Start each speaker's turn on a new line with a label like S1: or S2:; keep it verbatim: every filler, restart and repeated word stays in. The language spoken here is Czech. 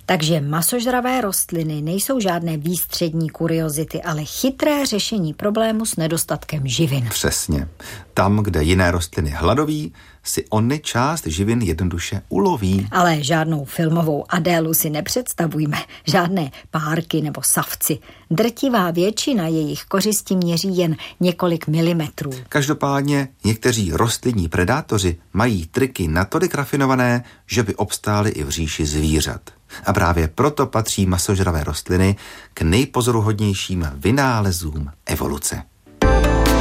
S1: Takže masožravé rostliny nejsou žádné výstřední kuriozity, ale chytré řešení problému s nedostatkem živin.
S2: Přesně. Tam, kde jiné rostliny hladoví, si ony část živin jednoduše uloví.
S1: Ale žádnou filmovou Adélu si nepředstavujme, žádné párky nebo savci. Drtivá většina jejich kořisti měří jen několik milimetrů.
S2: Každopádně někteří rostlinní predátoři mají triky natolik rafinované, že by obstáli i v říši zvířat. A právě proto patří masožravé rostliny k nejpozoruhodnějším vynálezům evoluce.